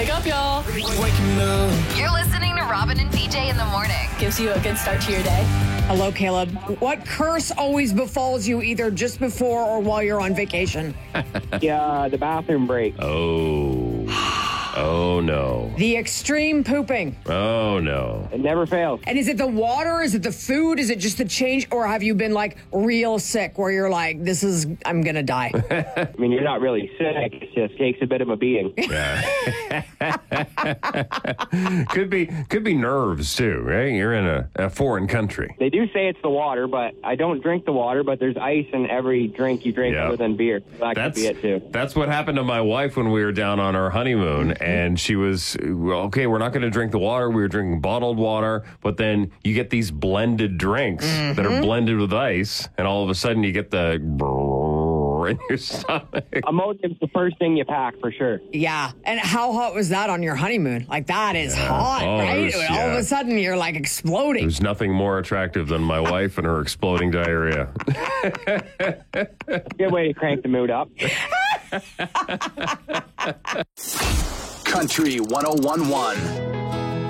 Wake up, y'all. You're listening to Robin and BJ in the morning. Gives you a good start to your day. Hello, Caleb. What curse always befalls you either just before or while you're on vacation? Yeah, the bathroom break. Oh, no. The extreme pooping. Oh, no. It never fails. And is it the water? Is it the food? Is it just the change? Or have you been like real sick where you're like, I'm going to die? I mean, you're not really sick. It just takes a bit of a beating. Yeah. Could be nerves, too, right? You're in a foreign country. They do say it's the water, but I don't drink the water, but there's ice in every drink you drink other than beer. That could be it, too. That's what happened to my wife when we were down on our honeymoon, and she was, okay, we're not going to drink the water. We were drinking bottled water, but then you get these blended drinks that are blended with ice, and all of a sudden you get the in your stomach. Imodium's the first thing you pack, for sure. Yeah. And how hot was that on your honeymoon? Like, that is hot, right? All of a sudden, you're like exploding. There's nothing more attractive than my wife and her exploding diarrhea. Good way to crank the mood up. Country 101.1.